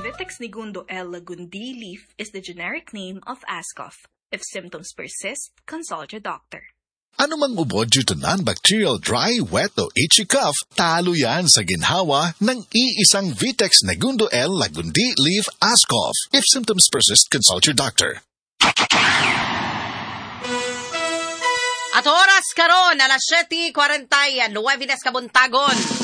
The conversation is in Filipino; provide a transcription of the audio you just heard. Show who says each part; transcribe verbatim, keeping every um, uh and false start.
Speaker 1: Vitex Negundo L. lagundi leaf is the generic name of Ascof. If symptoms persist, consult your doctor.
Speaker 2: Ano mang ubo due to non-bacterial dry, wet o itchy cough, talo yan sa ginhawa ng iisang Vitex Negundo L. lagundi leaf Ascof. If symptoms persist, consult your doctor.
Speaker 3: At oras karon, alas siyete kwarenta y nueve kabuntagon.